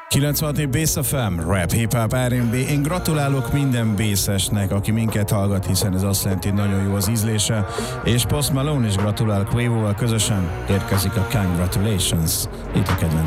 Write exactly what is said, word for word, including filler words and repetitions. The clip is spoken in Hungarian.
kilencvenhat Bass ef em, Rap, Hip Hop, er end bé. Én gratulálok minden bassesnek, aki minket hallgat, hiszen ez azt jelenti, nagyon jó az ízlése. És Post Malone is gratulál Quavoval közösen. Érkezik a Congratulations. Itt a kedvenc